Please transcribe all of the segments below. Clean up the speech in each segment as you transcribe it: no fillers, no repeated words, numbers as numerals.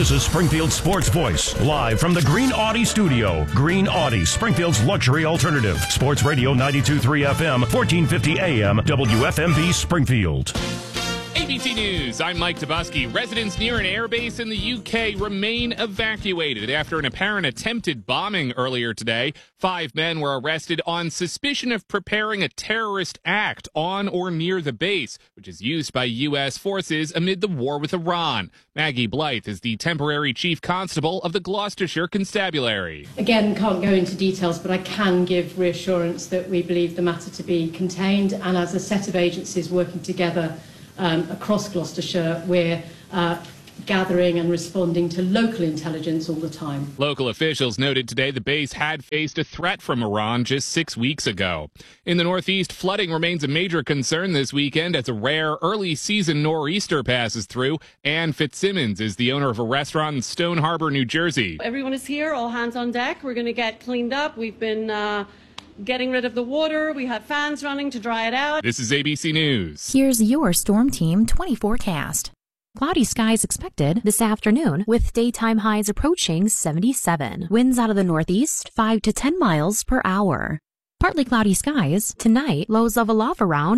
This is Springfield's Sports Voice, live from the Green Audi studio. Green Audi, Springfield's luxury alternative. Sports Radio 92.3 FM, 1450 AM, WFMV Springfield. ABC News, I'm Mike Tobuski. Residents near an airbase in the UK remain evacuated after an apparent attempted bombing earlier today. 5 men were arrested on suspicion of preparing a terrorist act on or near the base, which is used by U.S. forces amid the war with Iran. Maggie Blythe is the temporary chief constable of the Gloucestershire Constabulary. Again, can't go into details, but I can give reassurance that we believe the matter to be contained, and as a set of agencies working together across Gloucestershire, we're gathering and responding to local intelligence all the time. Local officials noted today the base had faced a threat from Iran just 6 weeks ago. In the Northeast, flooding remains a major concern this weekend as a rare early-season nor'easter passes through. Ann Fitzsimmons is the owner of a restaurant in Stone Harbor, New Jersey. Everyone is here, all hands on deck. We're going to get cleaned up. We've been getting rid of the water. We have fans running to dry it out. This is ABC News. Here's your Storm Team 20 forecast. Cloudy skies expected this afternoon with daytime highs approaching 77. Winds out of the northeast 5 to 10 miles per hour. Partly cloudy skies tonight, lows level off around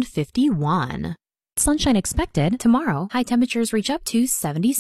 51. Sunshine expected tomorrow, high temperatures reach up to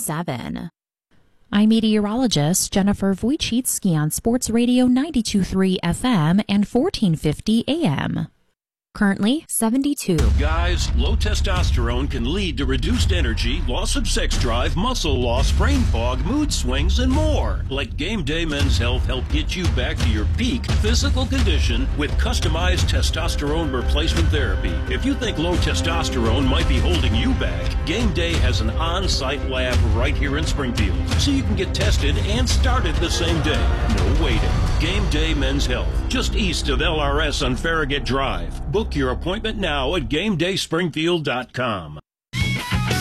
77. I'm meteorologist Jennifer Wojcicki on Sports Radio 92.3 FM and 1450 AM. Currently 72. Guys, low testosterone can lead to reduced energy, loss of sex drive, muscle loss, brain fog, mood swings, and more. Let Game Day Men's Health help get you back to your peak physical condition with customized testosterone replacement therapy. If you think low testosterone might be holding you back, Game Day has an on-site lab right here in Springfield, so you can get tested and started the same day. No waiting. Game Day Men's Health, just east of LRS on Farragut Drive. Book your appointment now at GameDaySpringfield.com.